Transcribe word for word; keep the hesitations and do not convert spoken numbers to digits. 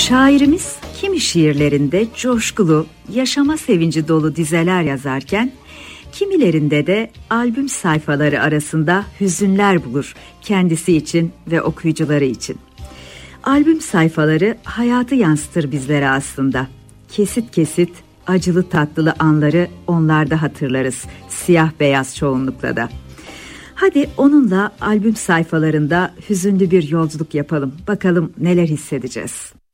Şairimiz kimi şiirlerinde coşkulu, yaşama sevinci dolu dizeler yazarken, kimilerinde de albüm sayfaları arasında hüzünler bulur kendisi için ve okuyucuları için. Albüm sayfaları hayatı yansıtır bizlere aslında. Kesit kesit, acılı tatlılı anları onlarda hatırlarız, siyah beyaz çoğunlukla da. Hadi onunla albüm sayfalarında hüzünlü bir yolculuk yapalım. Bakalım neler hissedeceğiz.